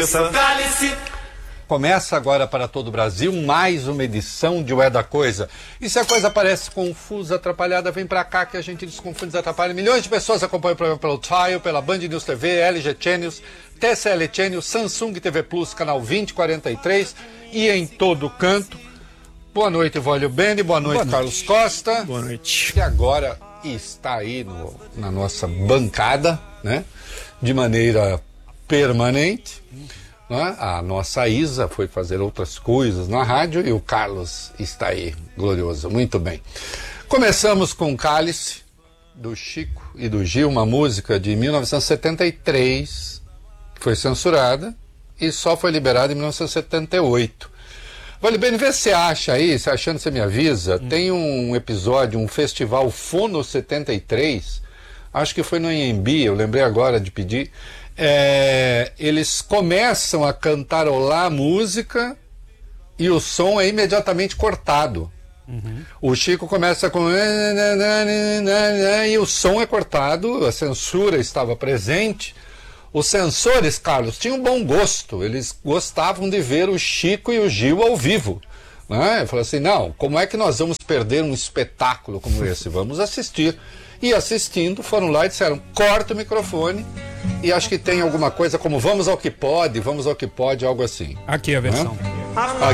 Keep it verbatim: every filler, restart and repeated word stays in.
Começa agora para todo o Brasil mais uma edição de O É da Coisa. E se a coisa parece confusa, atrapalhada, vem pra cá que a gente desconfunde, desatrapalha. Milhões de pessoas acompanham o programa pelo Tile, pela Band News T V, L G Channels, T C L Channels, Samsung T V Plus, canal vinte, quarenta e três e em todo canto. Boa noite, Vólio Bene, boa noite, boa noite, Carlos Costa. Boa noite. Que agora está aí no, na nossa bancada, né? De maneira permanente. A nossa Isa foi fazer outras coisas na rádio e o Carlos está aí, glorioso, muito bem. Começamos com Cálice, do Chico e do Gil, uma música de mil novecentos e setenta e três, que foi censurada e só foi liberada em mil novecentos e setenta e oito. Vale bem, vê se você acha aí, se achando você me avisa, hum. tem um episódio, um festival Fono setenta e três, acho que foi no Anhembi, eu lembrei agora de pedir. É, eles começam a cantarolar a música e o som é imediatamente cortado. Uhum. O Chico começa com e o som é cortado, a censura estava presente. Os censores, Carlos, tinham bom gosto, eles gostavam de ver o Chico e o Gil ao vivo, né? Falaram assim, não, como é que nós vamos perder um espetáculo como esse? Vamos assistir. E assistindo, foram lá e disseram, corta o microfone. E acho que tem alguma coisa como vamos ao que pode, vamos ao que pode, algo assim. Aqui a versão. Né?